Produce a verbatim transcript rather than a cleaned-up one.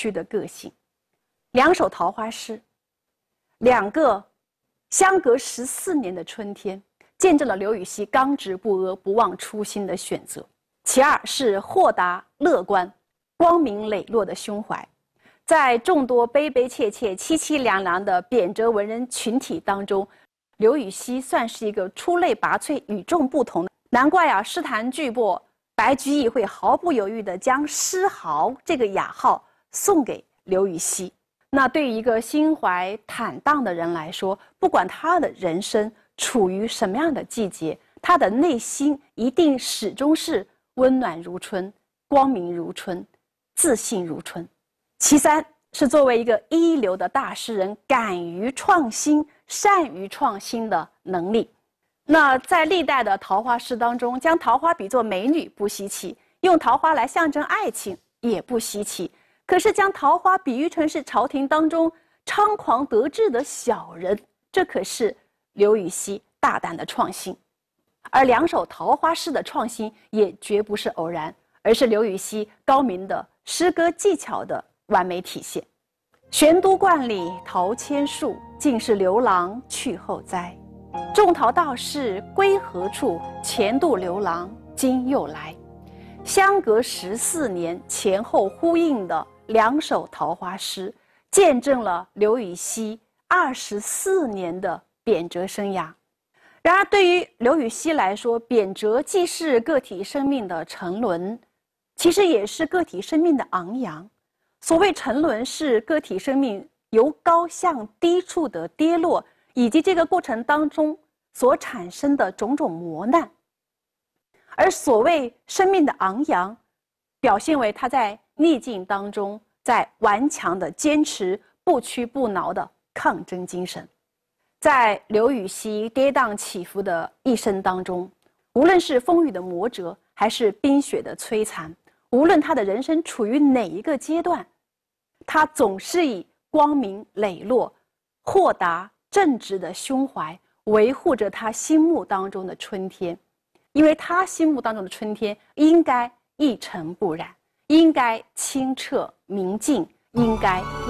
屈的个性。两首桃花诗，两个相隔十四年的春天，见证了刘禹锡刚直不阿、不忘初心的选择。其二是豁达乐观、光明磊落的胸怀。在众多悲悲切切、凄凄凉凉的贬谪文人群体当中，刘禹锡算是一个出类拔萃、与众不同的。难怪啊，诗坛巨擘白居易会毫不犹豫地将诗豪这个雅号送给刘禹锡。那对于一个心怀坦荡的人来说，不管他的人生处于什么样的季节，他的内心一定始终是温暖如春、光明如春、自信如春。其三是作为一个一流的大诗人，敢于创新、善于创新的能力。那在历代的桃花诗当中，将桃花比作美女不稀奇，用桃花来象征爱情也不稀奇。可是将桃花比喻成是朝廷当中猖狂得志的小人，这可是刘禹锡大胆的创新。而两首桃花诗的创新也绝不是偶然，而是刘禹锡高明的诗歌技巧的完美体现。玄都观里桃千树，尽是刘郎去后栽。种桃道士归何处？前度刘郎今又来。相隔十四年，前后呼应的两首桃花诗，见证了刘禹锡二十四年的贬谪生涯。然而，对于刘禹锡来说，贬谪既是个体生命的沉沦，其实也是个体生命的昂扬。所谓沉沦，是个体生命由高向低处的跌落，以及这个过程当中所产生的种种磨难。而所谓生命的昂扬，表现为他在逆境当中，在顽强的坚持、不屈不挠的抗争精神。在刘禹锡跌宕起伏的一生当中，无论是风雨的磨折，还是冰雪的摧残，无论他的人生处于哪一个阶段，他总是以光明磊落、豁达正直的胸怀维护着他心目当中的春天。因为他心目当中的春天应该一尘不染，应该清澈明净，应该